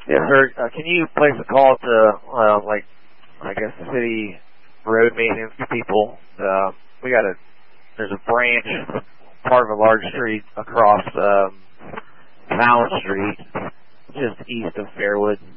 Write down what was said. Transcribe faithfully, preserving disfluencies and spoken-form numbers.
Yeah, sir. Uh, can you place a call to, uh, like, I guess, city road maintenance people? Uh, we got a, there's a branch, part of a large street across um, Mount Street, just east of Fairwood.